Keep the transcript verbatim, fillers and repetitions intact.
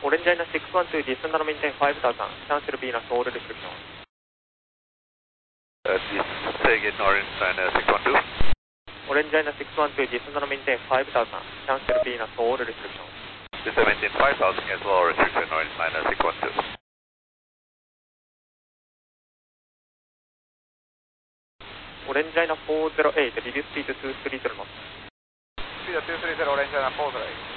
Orange China six one two, descend and maintain five thousand, cancel Venus all restrictions. Uh, say again, Orange China six one two. Orange China six one two, descend and maintain five thousand, cancel Venus all restrictions. Descend maintain five thousand, cancel all restriction, Orange China six one two. Orange China four zero eight, reduce speed to two three zero knots. Speed two three zero, Orange China four zero eight.